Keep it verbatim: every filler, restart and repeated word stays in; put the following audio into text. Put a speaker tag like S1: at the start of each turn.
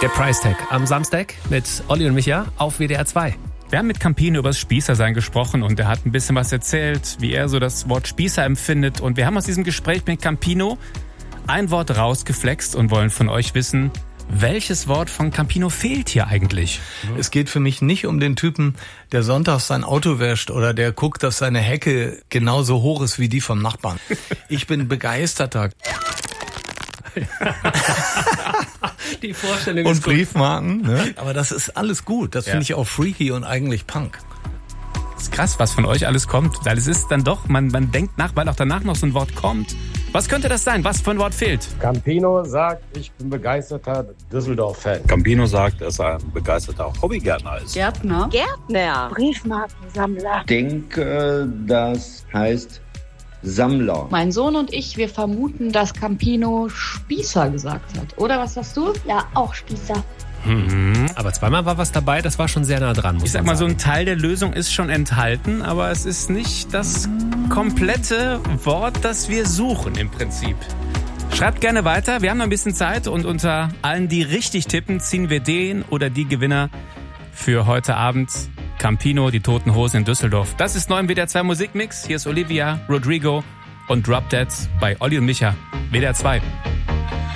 S1: Der Price Tag am Samstag mit Olli und Micha auf W D R zwei.
S2: Wir haben mit Campino über das Spießersein gesprochen und er hat ein bisschen was erzählt, wie er so das Wort Spießer empfindet. Und wir haben aus diesem Gespräch mit Campino ein Wort rausgeflext und wollen von euch wissen, welches Wort von Campino fehlt hier eigentlich?
S3: Es geht für mich nicht um den Typen, der sonntags sein Auto wäscht oder der guckt, dass seine Hecke genauso hoch ist wie die vom Nachbarn. Ich bin begeisterter.
S1: Die Vorstellung
S3: und
S1: ist gut.
S3: Briefmarken, ne? Aber das ist alles gut. Das
S2: Ja.
S3: finde ich auch freaky und eigentlich Punk.
S2: Das ist krass, was von euch alles kommt. Weil es ist dann doch, man, man denkt nach, weil auch danach noch so ein Wort kommt. Was könnte das sein? Was für ein Wort fehlt?
S4: Campino sagt, ich bin begeisterter Düsseldorf-Fan.
S5: Campino sagt, dass er ein begeisterter Hobbygärtner ist.
S6: Gärtner.
S7: Gärtner.
S6: Briefmarkensammler.
S8: Ich denke, das heißt Sammler.
S6: Mein Sohn und ich, wir vermuten, dass Campino Spießer gesagt hat. Oder was sagst du?
S7: Ja, auch Spießer.
S1: Mhm. Aber zweimal war was dabei, das war schon sehr nah dran, muss
S2: Ich sag
S1: man
S2: mal, so
S1: sagen.
S2: ein Teil der Lösung ist schon enthalten, aber es ist nicht das komplette Wort, das wir suchen im Prinzip. Schreibt gerne weiter, wir haben noch ein bisschen Zeit und unter allen, die richtig tippen, ziehen wir den oder die Gewinner für heute Abend. Campino, die Toten Hosen in Düsseldorf. Das ist neu im W D R zwei Musikmix. Hier ist Olivia Rodrigo und Drop Dead bei Olli und Micha. W D R zwei.